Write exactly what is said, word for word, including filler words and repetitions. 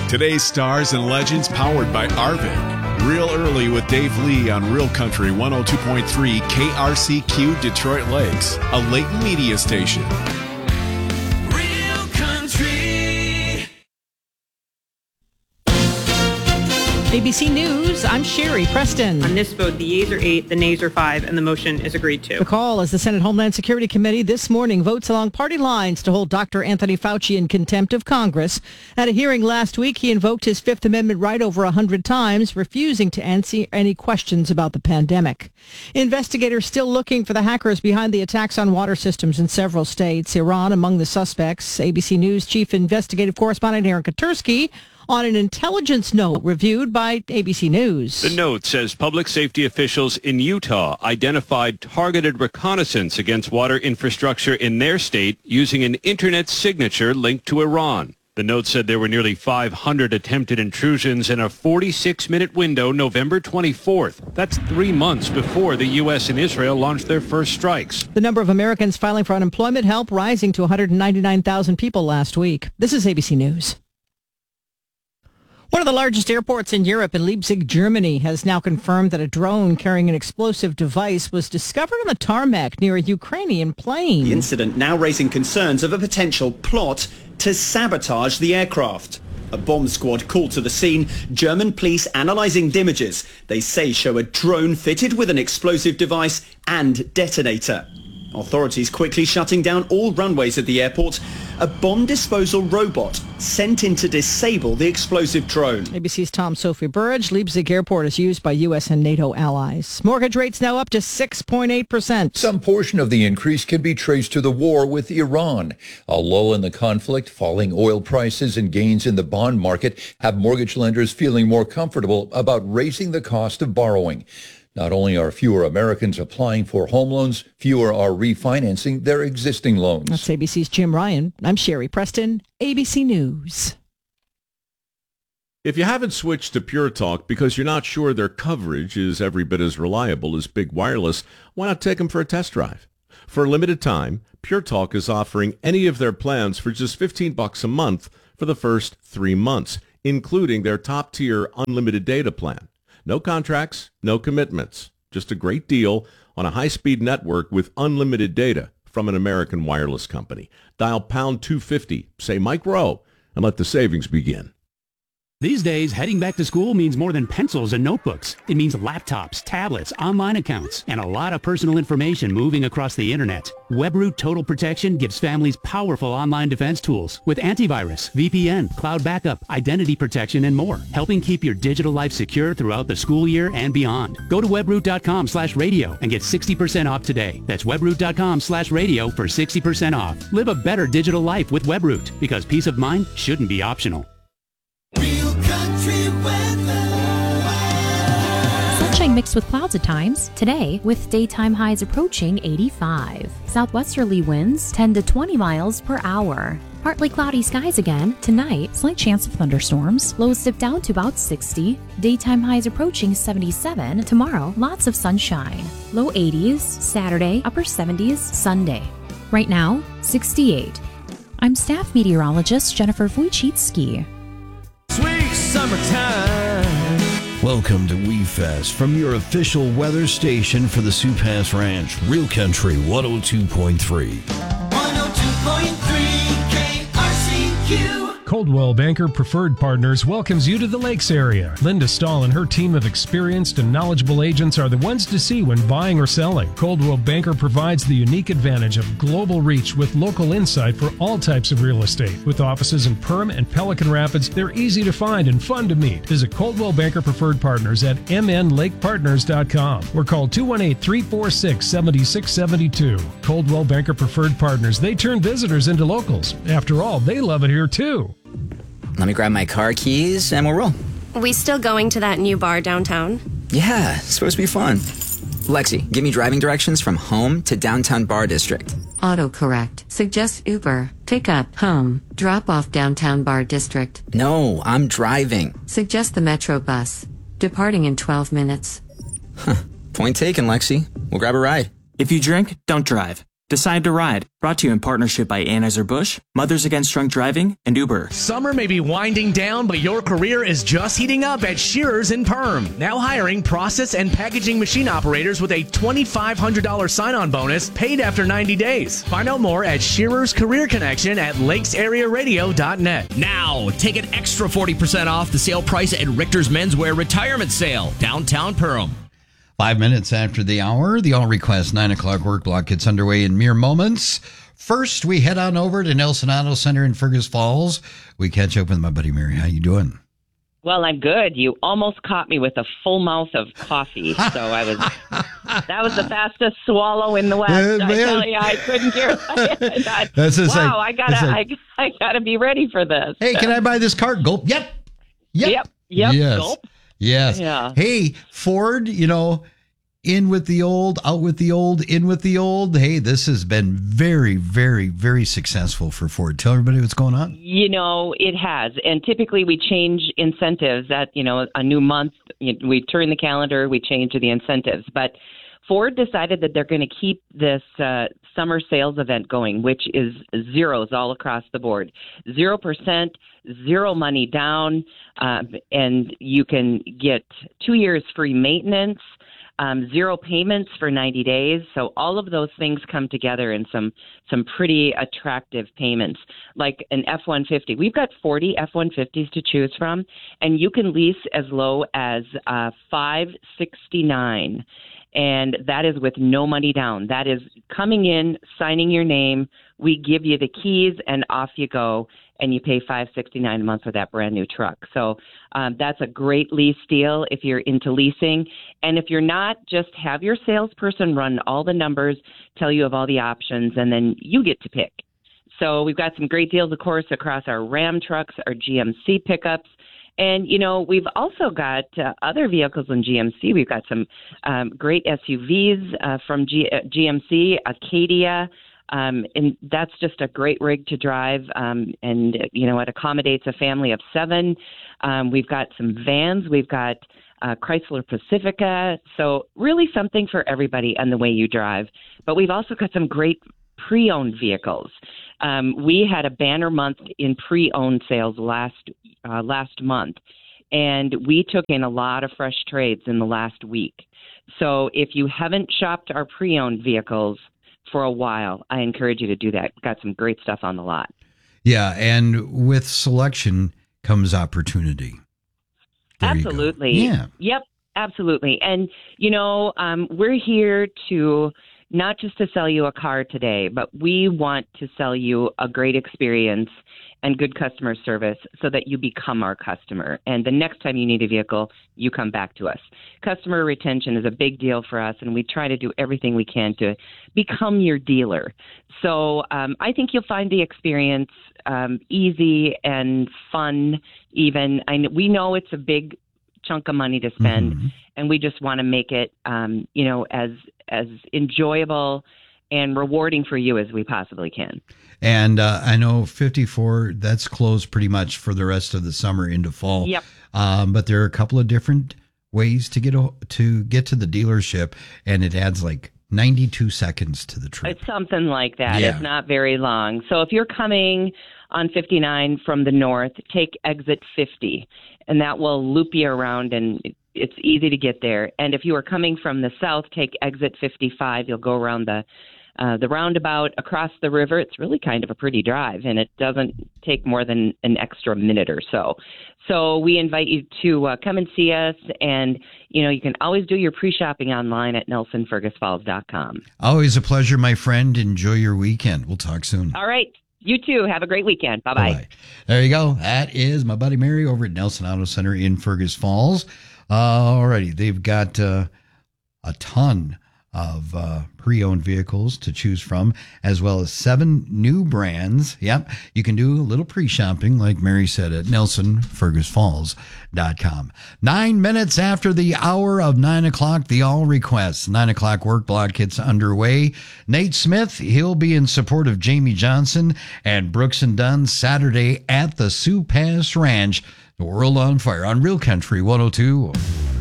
Today's stars and legends powered by Arvin. Real early with Dave Lee on Real Country one oh two point three K R C Q Detroit Lakes, a Layton media station. Real Country. A B C News, I'm Sherry Preston. On this vote, the yeas are eight, the nays are five, and the motion is agreed to. The call as the Senate Homeland Security Committee this morning votes along party lines to hold Doctor Anthony Fauci in contempt of Congress. At a hearing last week, he invoked his Fifth Amendment right over a hundred times, refusing to answer any questions about the pandemic. Investigators still looking for the hackers behind the attacks on water systems in several states. Iran among the suspects. A B C News Chief Investigative Correspondent Aaron Katersky on an intelligence note reviewed by A B C News. The note says public safety officials in Utah identified targeted reconnaissance against water infrastructure in their state using an internet signature linked to Iran. The note said there were nearly five hundred attempted intrusions in a forty-six minute window November twenty-fourth. That's three months before the U S and Israel launched their first strikes. The number of Americans filing for unemployment help rising to one hundred ninety-nine thousand people last week. This is A B C News. One of the largest airports in Europe, in Leipzig, Germany, has now confirmed that a drone carrying an explosive device was discovered on the tarmac near a Ukrainian plane. The incident now raising concerns of a potential plot to sabotage the aircraft. A bomb squad called to the scene. German police analysing images they say show a drone fitted with an explosive device and detonator. Authorities quickly shutting down all runways at the airport. A bomb disposal robot sent in to disable the explosive drone. A B C's Tom Sophie Burridge. Leipzig Airport is used by U S and NATO allies. Mortgage rates now up to six point eight percent. Some portion of the increase can be traced to the war with Iran. A lull in the conflict, falling oil prices, and gains in the bond market have mortgage lenders feeling more comfortable about raising the cost of borrowing. Not only are fewer Americans applying for home loans, fewer are refinancing their existing loans. That's A B C's Jim Ryan. I'm Sherry Preston, A B C News. If you haven't switched to Pure Talk because you're not sure their coverage is every bit as reliable as Big Wireless, why not take them for a test drive? For a limited time, Pure Talk is offering any of their plans for just fifteen bucks a month for the first three months, including their top-tier unlimited data plan. No contracts, no commitments. Just a great deal on a high-speed network with unlimited data from an American wireless company. Dial pound two fifty, say Mike Rowe, and let the savings begin. These days, heading back to school means more than pencils and notebooks. It means laptops, tablets, online accounts, and a lot of personal information moving across the internet. WebRoot Total Protection gives families powerful online defense tools with antivirus, V P N, cloud backup, identity protection, and more, helping keep your digital life secure throughout the school year and beyond. Go to webroot.com slash radio and get sixty percent off today. That's webroot.com slash radio for sixty percent off. Live a better digital life with WebRoot, because peace of mind shouldn't be optional. Real Country weather. Sunshine mixed with clouds at times. Today, with daytime highs approaching eighty-five. Southwesterly winds ten to twenty miles per hour. Partly cloudy skies again. Tonight, slight chance of thunderstorms. Lows dip down to about sixty. Daytime highs approaching seventy-seven. Tomorrow, lots of sunshine. Low eighties. Saturday, upper seventies. Sunday. Right now, sixty-eight. I'm staff meteorologist Jennifer Wojcicki. Sweet summertime. Welcome to We Fest from your official weather station for the Sioux Pass Ranch, Real Country one oh two point three. one oh two point three K R C Q. Coldwell Banker Preferred Partners welcomes you to the Lakes area. Linda Stahl and her team of experienced and knowledgeable agents are the ones to see when buying or selling. Coldwell Banker provides the unique advantage of global reach with local insight for all types of real estate. With offices in Perham and Pelican Rapids, they're easy to find and fun to meet. Visit Coldwell Banker Preferred Partners at m n lake partners dot com or call two one eight, three four six, seven six seven two. Coldwell Banker Preferred Partners, they turn visitors into locals. After all, they love it here too. Let me grab my car keys and we'll roll. We still going to that new bar downtown? Yeah, it's supposed to be fun. Lexi, give me driving directions from home to downtown Bar District. Autocorrect. Suggest Uber. Pick up, home. Drop off downtown Bar District. No, I'm driving. Suggest the Metro bus. Departing in twelve minutes. Huh. Point taken, Lexi. We'll grab a ride. If you drink, don't drive. Decide to Ride, brought to you in partnership by Anheuser-Busch, Mothers Against Drunk Driving, and Uber. Summer may be winding down, but your career is just heating up at Shearers in Perm. Now hiring process and packaging machine operators with a twenty-five hundred dollars sign-on bonus paid after ninety days. Find out more at Shearers Career Connection at lakes area radio dot net. Now, take an extra forty percent off the sale price at Richter's Menswear Retirement Sale, downtown Perham. Five minutes after the hour, the All Request nine o'clock work block gets underway in mere moments. First, we head on over to Nelson Auto Center in Fergus Falls. We catch up with my buddy Mary. How you doing? Well, I'm good. You almost caught me with a full mouth of coffee, so I was. That was the fastest swallow in the West. Yeah, I tell you, I couldn't care. I, That's just wow, like, I gotta, like, I, I gotta be ready for this. Hey, can I buy this cart? Gulp. Yep. Yep. Yep. Yep. Yes. Gulp. Yes. Yeah. Hey, Ford, you know, in with the old, out with the old, in with the old. Hey, this has been very, very, very successful for Ford. Tell everybody what's going on. You know, it has. And typically we change incentives at, you know, a new month. We turn the calendar, we change the incentives. But Ford decided that they're going to keep this uh, summer sales event going, which is zeros all across the board. Zero percent, zero money down, um, and you can get two years free maintenance, um, zero payments for ninety days. So all of those things come together in some some pretty attractive payments, like an F one fifty. We've got forty F one fifties to choose from, and you can lease as low as uh, five sixty-nine. And that is with no money down. That is coming in, signing your name. We give you the keys, and off you go, and you pay five sixty-nine a month for that brand new truck. So um, that's a great lease deal if you're into leasing. And if you're not, just have your salesperson run all the numbers, tell you of all the options, and then you get to pick. So we've got some great deals, of course, across our Ram trucks, our G M C pickups. And, you know, we've also got uh, other vehicles in G M C. We've got some um, great S U Vs uh, from G- uh, G M C, Acadia, um, and that's just a great rig to drive. Um, and, you know, it accommodates a family of seven. Um, we've got some vans. We've got uh, Chrysler Pacifica. So really something for everybody and the way you drive. But we've also got some great pre-owned vehicles. Um, we had a banner month in pre-owned sales last uh, last month, and we took in a lot of fresh trades in the last week. So if you haven't shopped our pre-owned vehicles for a while, I encourage you to do that. Got some great stuff on the lot. Yeah, and with selection comes opportunity. There Absolutely. Yeah. Yep, absolutely. And, you know, um, we're here to not just to sell you a car today, but we want to sell you a great experience and good customer service so that you become our customer. And the next time you need a vehicle, you come back to us. Customer retention is a big deal for us, and we try to do everything we can to become your dealer. So um, I think you'll find the experience um, easy and fun even. I know, we know it's a big chunk of money to spend, mm-hmm. and we just want to make it, um, you know, as as enjoyable and rewarding for you as we possibly can. And uh, I know fifty-four, that's closed pretty much for the rest of the summer into fall. Yep. Um, but there are a couple of different ways to get to get to the dealership, and it adds like ninety-two seconds to the trip. It's something like that. Yeah. It's not very long. So if you're coming on fifty-nine from the north, take exit fifty, and that will loop you around, and it's easy to get there. And if you are coming from the south, take exit fifty-five. You'll go around the uh, the roundabout across the river. It's really kind of a pretty drive, and it doesn't take more than an extra minute or so. So we invite you to uh, come and see us, and you know you can always do your pre-shopping online at nelson fergus falls dot com. Always a pleasure, my friend. Enjoy your weekend. We'll talk soon. All right. You too. Have a great weekend. Bye-bye. Bye-bye. There you go. That is my buddy Mary over at Nelson Auto Center in Fergus Falls. Uh, alrighty. They've got uh, a ton of uh, pre-owned vehicles to choose from, as well as seven new brands. Yep. You can do a little pre-shopping, like Mary said, at nelson fergus falls dot com. Nine minutes after the hour of nine o'clock, the All Requests nine o'clock work block gets underway. Nate Smith, he'll be in support of Jamie Johnson and Brooks and Dunn Saturday at the Sioux Pass Ranch. The World on Fire on Real Country one oh two.